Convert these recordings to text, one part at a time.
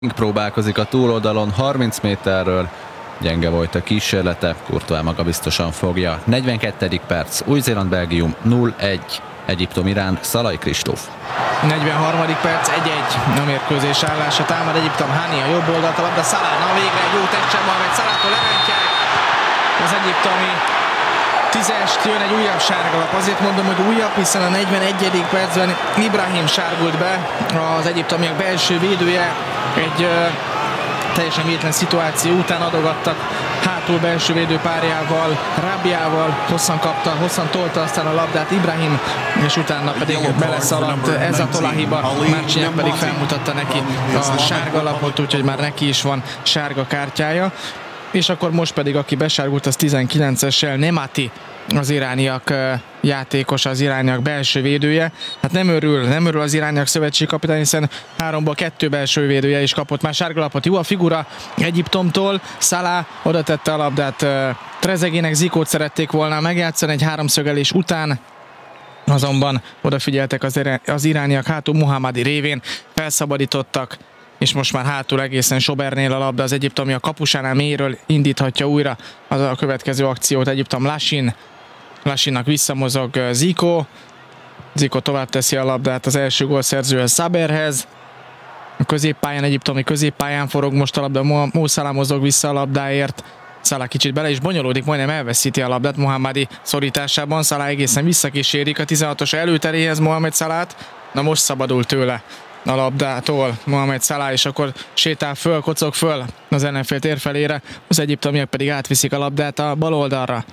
Próbálkozik a túloldalon 30 méterről, gyenge volt a kísérlete, Courtois magabiztosan fogja. 42. perc, Új-Zéland-Belgium 0-1, Egyiptom Irán, Szalai Kristóf. 43. perc, 1-1 a mérkőzés állása, támad Egyiptom, Hani a jobb oldalt, a labda Salah, végre egy jó testsen van, mert Salahtól lerántják az egyiptomi 10-est, jön egy újabb sárgalap. Azért mondom, hogy újabb, hiszen a 41. percben Ibrahim sárgult be, az egyiptomiak belső védője, egy teljesen véletlen szituáció után adogattak hátul belső védő párjával, Rabiával, hosszan tolta aztán a labdát Ibrahim, és utána pedig beleszaladt ez a tolahiba, Márcsinyák pedig felmutatta neki a sárgalapot, úgyhogy már neki is van sárga kártyája. És akkor most pedig, aki besárgult, az 19-essel Nemati, az irániak játékos, az irániak belső védője. Hát nem örül az irániak szövetségkapitány, hiszen 3-ból 2 belső védője is kapott már sárgalapot. Jó a figura Egyiptomtól, Salah oda tette a labdát Trezeguének, Zikót szerették volna megjátszani egy háromszögelés után, azonban odafigyeltek az irániak hátul Muhammadi révén, felszabadítottak, és most már hátul egészen Sobernél a labda, az egyiptomi a kapusánál mélyről indíthatja újra az a következő akciót. Egyiptom Lashinnak visszamozog Zico tovább teszi a labdát az első gólszerzőhez, Saberhez. A középpályán, egyiptomi középpályán forog most a labda, Mo Salah mozog vissza a labdáért. Salah kicsit bele is bonyolódik, majdnem elveszíti a labdát Muhammadi szorításában. Salah egészen visszakísérik a 16-os előteréhez Mohamed Salát. Na most szabadul tőle a labdától Mohamed Salah, és akkor sétál föl, kocog föl az ellenfél térfelére, az egyiptomiak pedig átviszik a labdát a bal oldalra.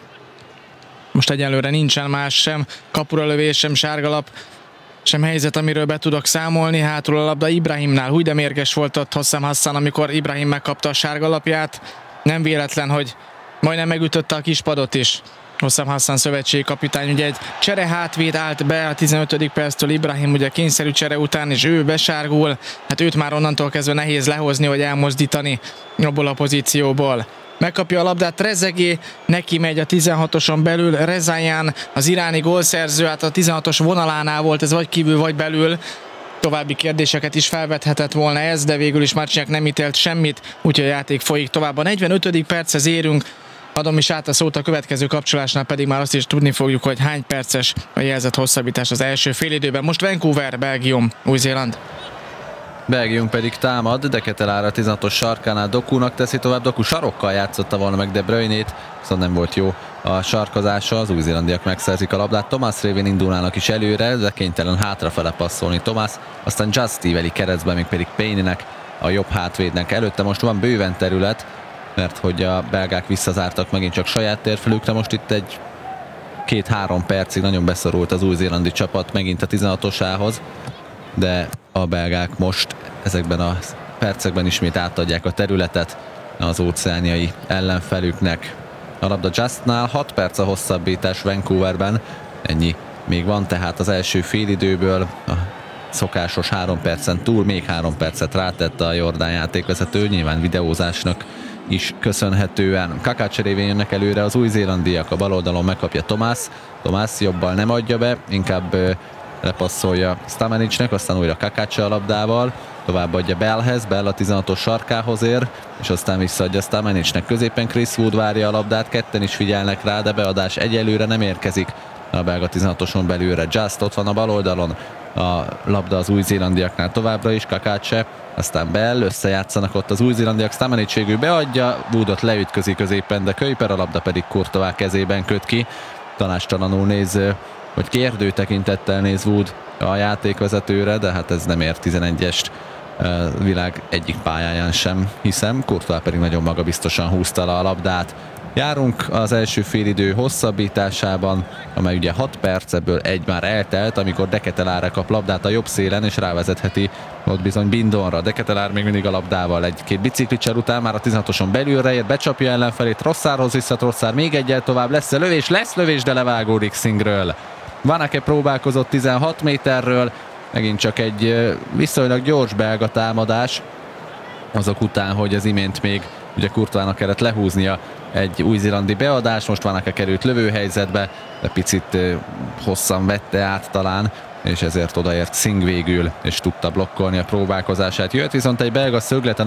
Most egyelőre nincsen más sem kapuralövés, sem sárgalap, sem helyzet, amiről be tudok számolni. Hátul a labda Ibrahimnál, húj de mérges volt ott Hossam Hassan, amikor Ibrahim megkapta a sárgalapját. Nem véletlen, hogy majdnem megütötte a kispadot is Hossam Hassan szövetségkapitány. Ugye egy csere hátvéd állt be a 15. perctől, Ibrahim ugye kényszerű csere után, és ő besárgul. Hát őt már onnantól kezdve nehéz lehozni, vagy elmozdítani abból a pozícióból. Megkapja a labdát Trezegué, neki megy a 16-oson belül, Rezaian, az iráni gólszerző, hát a 16-os vonalánál volt, ez vagy kívül, vagy belül. További kérdéseket is felvethetett volna ez, de végül is Márcsinyák nem ítélt semmit, úgyhogy a játék folyik tovább. A 45. perchez érünk, adom is át a szót, a következő kapcsolásnál pedig már azt is tudni fogjuk, hogy hány perces a jelzett hosszabbítás az első félidőben. Most Vancouver, Belgium, Új-Zéland. Belgium pedig támad, de Ketelár a 16-os sarkánál Dokunak teszi tovább. Doku sarokkal játszotta volna meg De Bruyne-t, szóval nem volt jó a sarkozása, az új-zélandiak megszerzik a labdát. Thomas révén indulnának is előre, de kénytelen hátrafele passzolni Thomas, aztán Just íveli keresztbe, még pedig Payne-nek, a jobb hátvédnek. Előtte most van bőven terület, mert hogy a belgák visszazártak megint csak saját térfelükre. Most itt egy 2-3 percig nagyon beszorult az új-zélandi csapat megint a 16-osához, de a belgák most ezekben a percekben ismét átadják a területet az óceániai ellenfelüknek. A labda Justnál, 6 perc a hosszabbítás Vancouverben, ennyi még van tehát az első félidőből. A szokásos 3 percen túl még 3 percet rátett a jordán játékvezető, nyilván videózásnak is köszönhetően. Kaká cserévén jönnek előre az új-zélandiak, a bal oldalon megkapja Thomas jobbal nem adja be, inkább lepasszolja Stamenicnek, aztán újra Kakácsa a labdával, továbbadja Bellhez, Bell a 16-os sarkához ér, és aztán visszaadja Stamenicnek. Középen Chris Wood várja a labdát, ketten is figyelnek rá, de beadás egyelőre nem érkezik a belga 16-oson belőle. Just ott van a bal oldalon, a labda az új-zélandiaknál továbbra is, Kakácsa, aztán Bell, összejátszanak ott az új-zélandiak, Stamenic végül beadja, Woodot leütközi középen, de Kuyper, a labda pedig Courtois kezében köt ki. Tanástalanul néz, vagy kérdő tekintettel néz Wood a játékvezetőre, de hát ez nem ér 11-est világ egyik pályáján sem, hiszem. Courtois pedig nagyon magabiztosan húzta le a labdát. Járunk az első félidő hosszabbításában, amely ugye 6 perc, ebből egy már eltelt, amikor De Ketelár kap labdát a jobb szélen, és rávezetheti ott bizony Bindonra. De Ketelár még mindig a labdával egy-két biciklicser után már a 16-oson belülre ér, becsapja ellenfelét, Trossardhoz vissza, Trossard még egyel tovább, lesz lövés, de levágódik Singről. Vanake próbálkozott 16 méterről, megint csak egy viszonylag gyors belga támadás, azok után, hogy az imént még ugye Courtoisnak kellett lehúznia egy új-zélandi beadás, most Vanake került lövőhelyzetbe, de picit hosszan vette át talán és ezért odaért Singh végül, és tudta blokkolni a próbálkozását. Jött viszont egy belga szöglet,